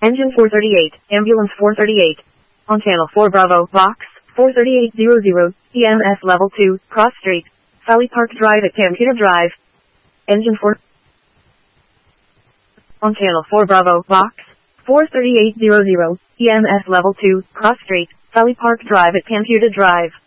Engine 438, Ambulance 438. On Channel 4 Bravo, Box 43800, EMS Level 2, Cross Street, Valley Park Drive at Tamkina Drive. Engine 4. On Channel 4 Bravo, Box 43800, EMS Level 2, Cross Street, Valley Park Drive at Tamkina Drive.